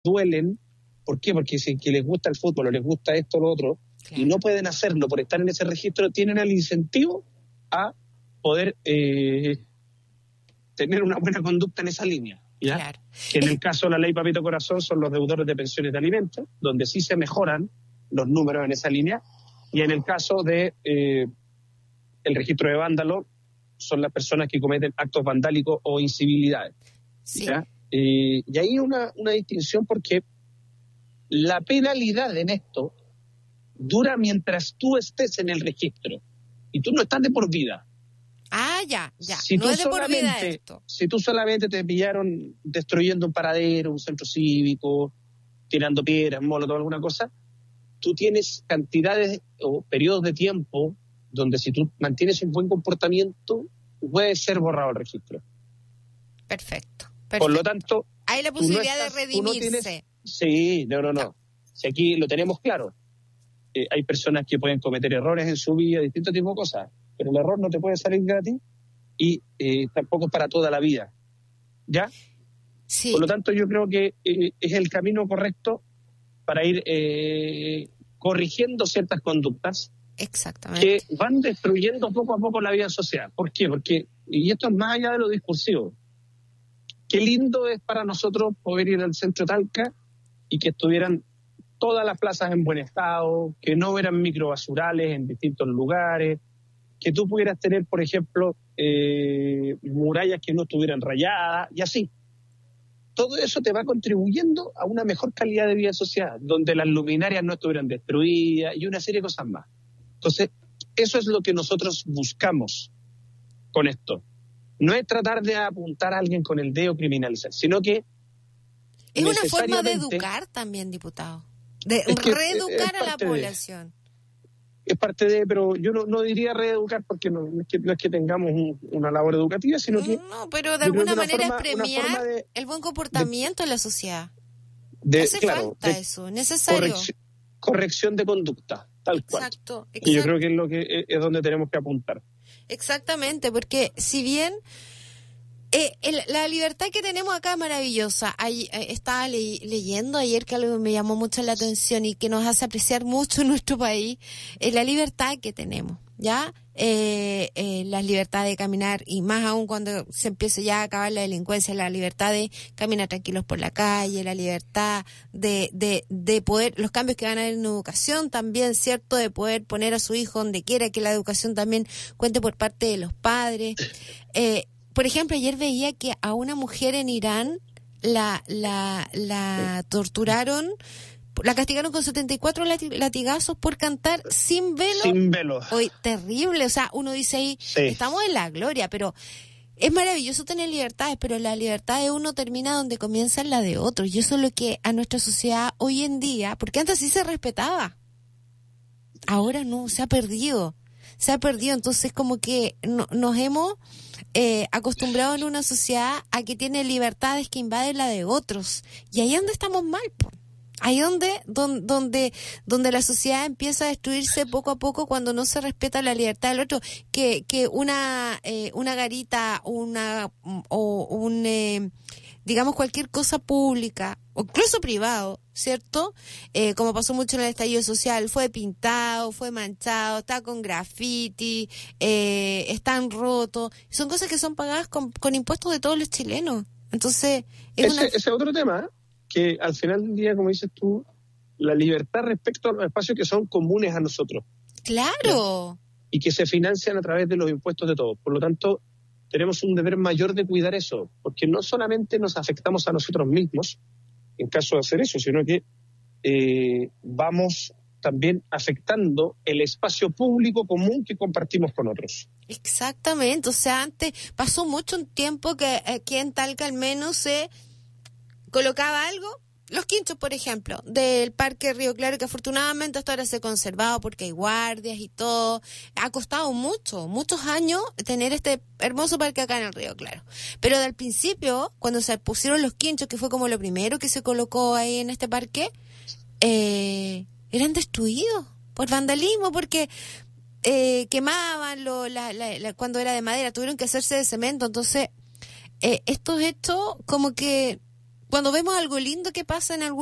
duelen. ¿Por qué? Porque si que les gusta el fútbol o les gusta esto o lo otro, claro, y no pueden hacerlo por estar en ese registro, tienen el incentivo a poder tener una buena conducta en esa línea, ¿ya? Claro. Que en el caso de la ley Papito Corazón son los deudores de pensiones de alimentos, donde sí se mejoran los números en esa línea, y en el caso de el registro de vándalo son las personas que cometen actos vandálicos o incivilidades. Sí. ¿Ya? Y hay una distinción porque la penalidad en esto dura mientras tú estés en el registro y tú no estás de por vida. Ah, ya. Si no es de por vida esto. Si tú solamente te pillaron destruyendo un paradero, un centro cívico, tirando piedras, molotov, alguna cosa, tú tienes cantidades o periodos de tiempo donde si tú mantienes un buen comportamiento, puede ser borrado el registro. Perfecto. Por lo tanto, hay la posibilidad de redimirse. Sí, no. Si aquí lo tenemos claro. Hay personas que pueden cometer errores en su vida, distintos tipos de cosas, pero el error no te puede salir gratis y tampoco es para toda la vida. ¿Ya? Sí. Por lo tanto, yo creo que es el camino correcto para ir corrigiendo ciertas conductas. Exactamente. Que van destruyendo poco a poco la vida social. ¿Por qué? Porque, y esto es más allá de lo discursivo, qué lindo es para nosotros poder ir al centro de Talca y que estuvieran todas las plazas en buen estado, que no hubieran microbasurales en distintos lugares, que tú pudieras tener, por ejemplo, murallas que no estuvieran rayadas, y así. Todo eso te va contribuyendo a una mejor calidad de vida social, donde las luminarias no estuvieran destruidas y una serie de cosas más. Entonces, eso es lo que nosotros buscamos con esto. No es tratar de apuntar a alguien con el dedo criminalizar, sino que es una forma de educar también, diputado. De reeducar a la población. Es parte de, pero yo no diría reeducar porque no es que tengamos una labor educativa, sino que... No, pero de alguna manera es premiar el buen comportamiento en la sociedad. Hace falta eso, necesario. Corrección de conducta, tal cual. Exacto. Y yo creo que es lo que es donde tenemos que apuntar. Exactamente, porque si bien la libertad que tenemos acá es maravillosa. Estaba leyendo ayer que algo me llamó mucho la atención y que nos hace apreciar mucho en nuestro país, la libertad que tenemos, ¿ya? La libertad de caminar, y más aún cuando se empieza ya a acabar la delincuencia, la libertad de caminar tranquilos por la calle, la libertad de poder, los cambios que van a haber en educación también, ¿cierto? De poder poner a su hijo donde quiera, que la educación también cuente por parte de los padres. Por ejemplo, ayer veía que a una mujer en Irán la torturaron, la castigaron con 74 latigazos por cantar sin velo. Sin velo. Hoy, terrible. O sea, uno dice ahí, sí, estamos en la gloria, pero es maravilloso tener libertades, pero la libertad de uno termina donde comienza la de otro. Y eso es lo que a nuestra sociedad hoy en día, porque antes sí se respetaba, ahora no, se ha perdido. Entonces como que nos hemos acostumbrado en una sociedad a que tiene libertades que invaden la de otros, y ahí es donde estamos mal, ahí donde la sociedad empieza a destruirse poco a poco cuando no se respeta la libertad del otro, que una garita digamos cualquier cosa pública o incluso privado, ¿cierto? Como pasó mucho en el estallido social, fue pintado, fue manchado, está con graffiti, están rotos. Son cosas que son pagadas con impuestos de todos los chilenos. Entonces, ese es otro tema, que al final del día, como dices tú, la libertad respecto a los espacios que son comunes a nosotros. ¡Claro! Y que se financian a través de los impuestos de todos. Por lo tanto, tenemos un deber mayor de cuidar eso, porque no solamente nos afectamos a nosotros mismos en caso de hacer eso, sino que vamos también afectando el espacio público común que compartimos con otros. Exactamente, o sea, antes pasó mucho un tiempo que aquí en Talca al menos se colocaba algo, los quinchos, por ejemplo, del Parque Río Claro, que afortunadamente hasta ahora se ha conservado porque hay guardias y todo. Ha costado muchos años tener este hermoso parque acá en el Río Claro. Pero al principio, cuando se pusieron los quinchos, que fue como lo primero que se colocó ahí en este parque, eran destruidos por vandalismo, porque quemaban cuando era de madera, tuvieron que hacerse de cemento. Entonces, estos hechos como que cuando vemos algo lindo que pasa en algún